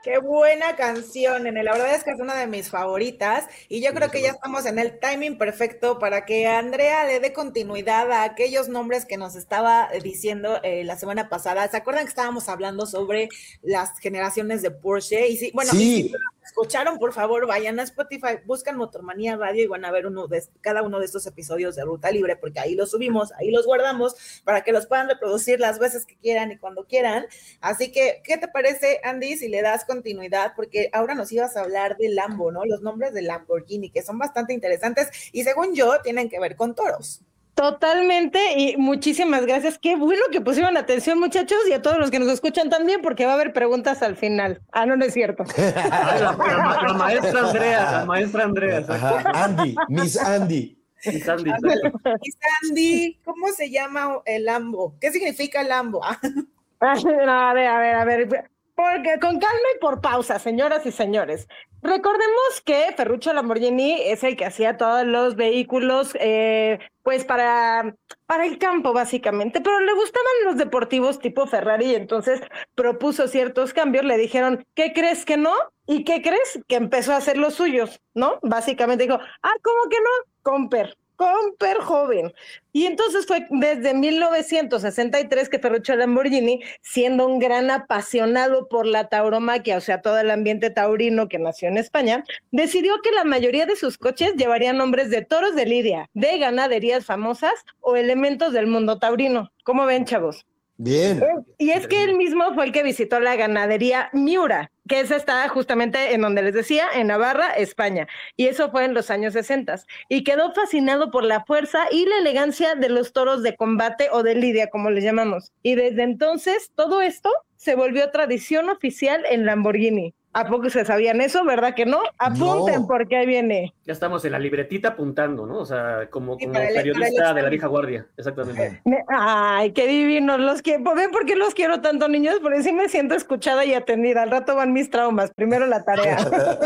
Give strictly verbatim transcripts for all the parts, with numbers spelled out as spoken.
Qué buena canción, Nene. La verdad es que es una de mis favoritas y yo creo que ya estamos en el timing perfecto para que Andrea le dé continuidad a aquellos nombres que nos estaba diciendo eh, la semana pasada. ¿Se acuerdan que estábamos hablando sobre las generaciones de Porsche? Y sí, bueno, y si Sí, escucharon, por favor, vayan a Spotify, buscan Motormanía Radio y van a ver uno de cada uno de estos episodios de Ruta Libre, porque ahí los subimos, ahí los guardamos para que los puedan reproducir las veces que quieran y cuando quieran. Así que, ¿qué te parece, Andy, si le das continuidad? Porque ahora nos ibas a hablar de Lambo, ¿no? Los nombres de Lamborghini, que son bastante interesantes y según yo, tienen que ver con toros. Totalmente, y muchísimas gracias. Qué bueno que pusieron atención, muchachos, y a todos los que nos escuchan también, porque va a haber preguntas al final. Ah, no, no es cierto. Ah, la, la, la maestra Andrea, la maestra Andrea. Ajá, Andy, Miss Andy. Miss Andy, Miss Andy, ¿cómo se llama el Lambo? ¿Qué significa Lambo? No, a ver, a ver, a ver. Porque con calma y por pausa, señoras y señores. Recordemos que Ferruccio Lamborghini es el que hacía todos los vehículos, eh, pues para, para el campo, básicamente, pero le gustaban los deportivos tipo Ferrari, y entonces propuso ciertos cambios. Le dijeron, ¿qué crees que no? ¿Y qué crees? Que empezó a hacer los suyos, ¿no? Básicamente dijo, ah, ¿cómo que no? Comper. Comper joven. Y entonces fue desde mil novecientos sesenta y tres que Ferruccio Lamborghini, siendo un gran apasionado por la tauromaquia, o sea, todo el ambiente taurino que nació en España, decidió que la mayoría de sus coches llevarían nombres de toros de lidia, de ganaderías famosas o elementos del mundo taurino. ¿Cómo ven, chavos? Bien. Y es que él mismo fue el que visitó la ganadería Miura, que esa está justamente en donde les decía, en Navarra, España. Y eso fue en los años sesenta. Y quedó fascinado por la fuerza y la elegancia de los toros de combate o de lidia, como les llamamos. Y desde entonces, todo esto se volvió tradición oficial en Lamborghini. ¿A poco se sabían eso? ¿Verdad que no? Apunten, No. porque ahí viene. ya estamos en la libretita apuntando, ¿no? O sea, como, Sí, como para el- periodista para el de la vieja guardia, exactamente. Ay, qué divinos los quiero. ¿Ven por qué los quiero tanto, niños? Porque sí me siento escuchada y atendida. Al rato van mis traumas. Primero la tarea.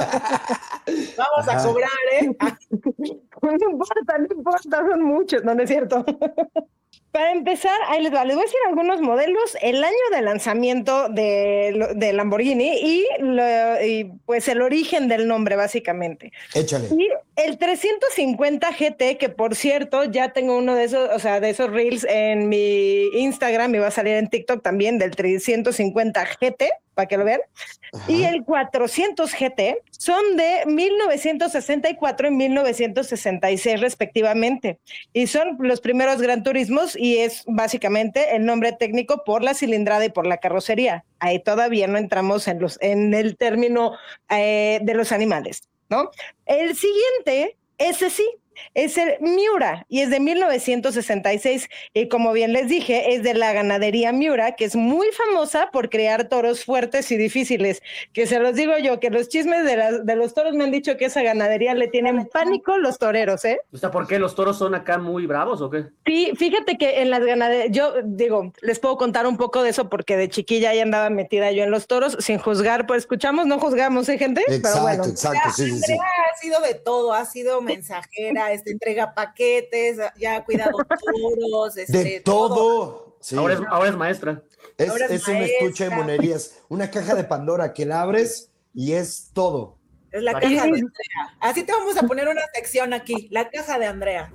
Vamos a Ajá. cobrar, ¿eh? No importa, no importa, son muchos, no, no es cierto. Para empezar, ahí les va, les voy a decir algunos modelos, el año de lanzamiento de, de Lamborghini y, lo, y pues el origen del nombre, básicamente. Échale. Y el trescientos cincuenta G T, que por cierto, ya tengo uno de esos, o sea, de esos reels en mi Instagram, y va a salir en TikTok también, del trescientos cincuenta G T, para que lo vean. Ajá. Y el cuatrocientos G T son de mil novecientos sesenta y cuatro y mil novecientos sesenta y seis respectivamente. Y son los primeros Gran Turismos y es básicamente el nombre técnico por la cilindrada y por la carrocería. Ahí todavía no entramos en, los, en el término eh, de los animales, ¿no? El siguiente, ese sí, es el Miura y es de mil novecientos sesenta y seis y como bien les dije es de la ganadería Miura, que es muy famosa por crear toros fuertes y difíciles, que se los digo yo, que los chismes de, la, de los toros me han dicho que esa ganadería le tienen pánico los toreros, ¿eh? O sea, ¿por qué los toros son acá muy bravos o qué? Sí, fíjate que en las ganaderías, yo digo, les puedo contar un poco de eso porque de chiquilla ya andaba metida yo en los toros, sin juzgar, pues escuchamos, no juzgamos, ¿eh, gente? Exacto, Pero bueno. exacto, sí, sí, sí. Andrea ha sido de todo, ha sido mensajera, este, entrega paquetes, ya ha cuidado toros, este, De todo. Sí. Ahora, es, ahora es maestra. Es, ahora es es un estuche de maestra. monerías, una caja de Pandora que la abres y es todo. Es la Vale. caja de Andrea. Así te vamos a poner una sección aquí, la caja de Andrea.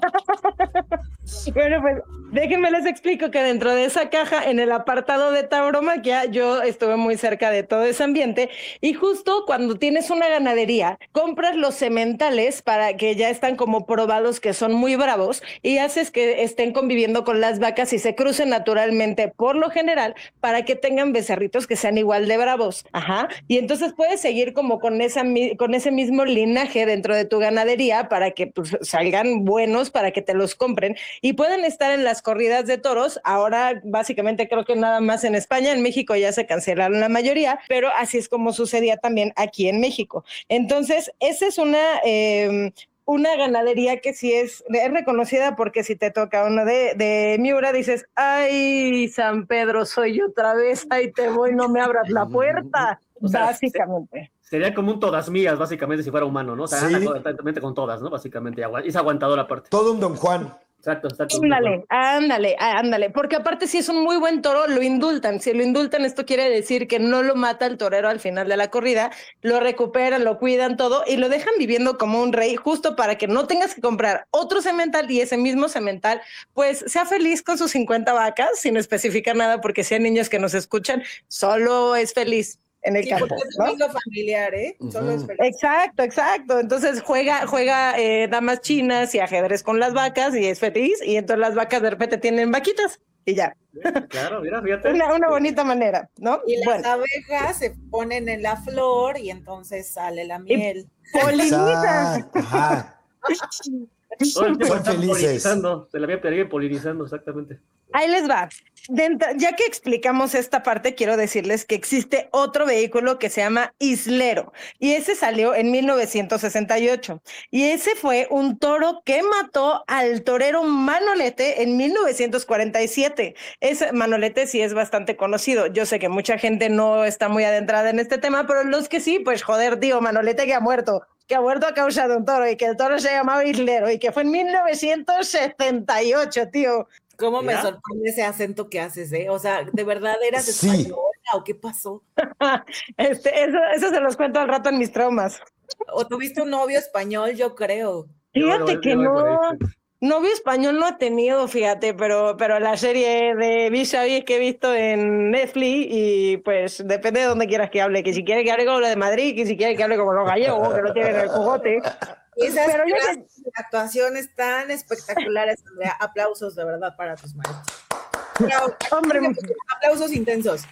Bueno, pues déjenme les explico que dentro de esa caja, en el apartado de tauromaquia, yo estuve muy cerca de todo ese ambiente y justo cuando tienes una ganadería, compras los sementales para que ya están como probados que son muy bravos y haces que estén conviviendo con las vacas y se crucen naturalmente por lo general para que tengan becerritos que sean igual de bravos. Ajá. Y entonces puedes seguir como con, esa, con ese mismo linaje dentro de tu ganadería para que pues, salgan buenos, para que te los compren y pueden estar en las corridas de toros. Ahora básicamente creo que nada más en España, en México ya se cancelaron la mayoría, pero así es como sucedía también aquí en México. Entonces, esa es una... Eh, una ganadería que sí es, es reconocida porque si te toca uno de, de Miura dices, ay, San Pedro, soy yo otra vez, ahí te voy, no me abras la puerta, O sea, básicamente. Sería como un todas mías, básicamente, si fuera humano, ¿no? O sea, Sí. anda constantemente con todas, ¿no? Básicamente, es aguantador aparte. Todo un Don Juan. Exacto, exacto. Ándale, ándale, ándale, porque aparte si es un muy buen toro, lo indultan. Si lo indultan, esto quiere decir que no lo mata el torero al final de la corrida, lo recuperan, lo cuidan todo y lo dejan viviendo como un rey, justo para que no tengas que comprar otro semental y ese mismo semental, pues sea feliz con sus cincuenta vacas, sin especificar nada, porque si hay niños que nos escuchan, solo es feliz en el Sí, campo, porque es ¿no? domingo familiar, ¿eh? Solo es Ujú. feliz. Exacto, exacto. Entonces juega, juega eh, damas chinas y ajedrez con las vacas y es feliz, y entonces las vacas de repente tienen vaquitas y ya. Claro, mira, fíjate. Una, una bonita manera, ¿no? Y las Bueno, abejas se ponen en la flor y entonces sale la miel. polinizan. Exacto, ajá. Todo el tiempo Son están felices. polinizando, se la había perdido polinizando, exactamente. Ahí les va. Dentro, ya que explicamos esta parte, quiero decirles que existe otro vehículo que se llama Islero y ese salió en mil novecientos sesenta y ocho y ese fue un toro que mató al torero Manolete en mil novecientos cuarenta y siete. Ese Manolete sí es bastante conocido. Yo sé que mucha gente no está muy adentrada en este tema, pero los que sí, pues joder, tío, Manolete que ha muerto. que ha muerto a causa de un toro y que el toro se llamaba Islero y que fue en mil novecientos setenta y ocho, tío. ¿Cómo me ¿Ya? sorprende ese acento que haces, eh? O sea, ¿de verdad eras Sí. española o qué pasó? Este, eso, eso se los cuento al rato en mis traumas. ¿O tuviste un novio español? Yo creo. Yo Fíjate voy- que yo voy por no, ahí. novio español no he tenido, fíjate, pero, pero la serie de Vis-a-Vis que he visto en Netflix y pues depende de dónde quieras que hable, que si quieres que hable como lo de Madrid, que si quieres que hable como los gallegos, que no tienen el cogote. Y esas Pero ya que- clases de actuaciones tan espectaculares, Andrea. Aplausos de verdad para tus maestros. Bravo. Hombre, Aplausos intensos.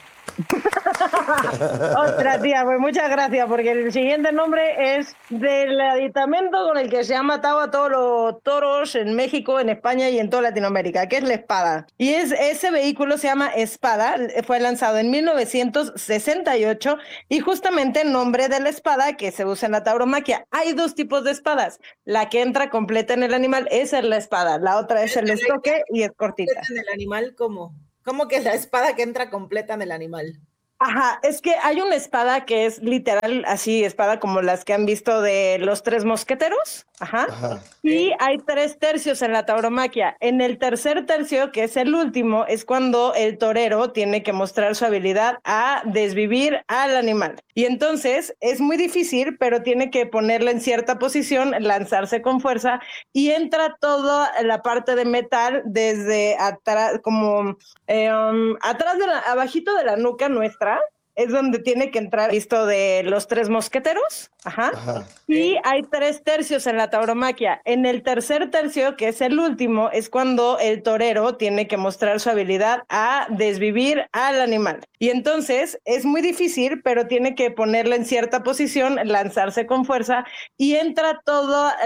otra tía, pues muchas gracias, porque el siguiente nombre es del aditamento con el que se han matado a todos los toros en México, en España y en toda Latinoamérica, que es la espada. Y es, ese vehículo se llama Espada, fue lanzado en mil novecientos sesenta y ocho y justamente el nombre de la espada que se usa en la tauromaquia. Hay dos tipos de espadas, la que entra completa en el animal, esa es la espada, la otra es el estoque y es cortita. ¿En el animal cómo? ¿Cómo que la espada que entra completa en el animal? Ajá, es que hay una espada que es literal así, espada como las que han visto de los tres mosqueteros, ajá, Ajá. y hay tres tercios en la tauromaquia. En el tercer tercio, que es el último, es cuando el torero tiene que mostrar su habilidad a desvivir al animal. Y entonces es muy difícil, pero tiene que ponerla en cierta posición, lanzarse con fuerza y entra toda la parte de metal desde atrás, como eh, um, atrás de la, abajito de la nuca nuestra, es donde tiene que entrar visto de los tres mosqueteros, ajá. Ajá. Y hay tres tercios en la tauromaquia. En el tercer tercio, que es el último, es cuando el torero tiene que mostrar su habilidad a desvivir al animal. Y entonces es muy difícil, pero tiene que ponerla en cierta posición, lanzarse con fuerza y entra toda